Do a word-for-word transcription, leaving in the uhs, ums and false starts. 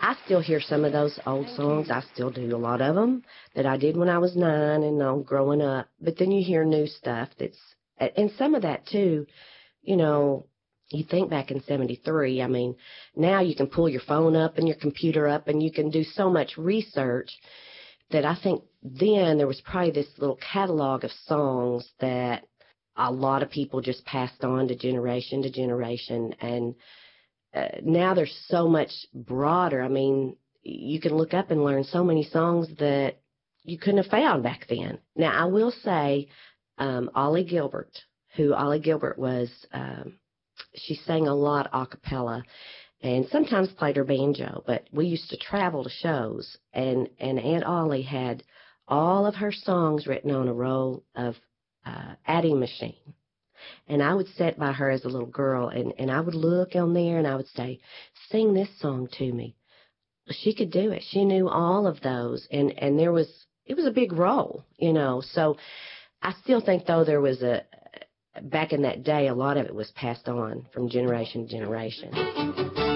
I still hear some of those old songs. I still do a lot of them that I did when I was nine and um, growing up. But then you hear new stuff that's, and some of that too, you know, you think back in seventy-three, I mean, now you can pull your phone up and your computer up and you can do so much research that I think then there was probably this little catalog of songs that a lot of people just passed on to generation to generation. And uh, now there's so much broader. I mean, you can look up and learn so many songs that you couldn't have found back then. Now, I will say um, Ollie Gilbert, who Ollie Gilbert was, um, she sang a lot a cappella and sometimes played her banjo, but we used to travel to shows, and, and Aunt Ollie had all of her songs written on a roll of uh, adding machine. And I would sit by her as a little girl, and, and I would look on there, and I would say, sing this song to me. She could do it. She knew all of those, and, and there was, it was a big roll, you know. So I still think, though, there was a, back in that day, a lot of it was passed on from generation to generation.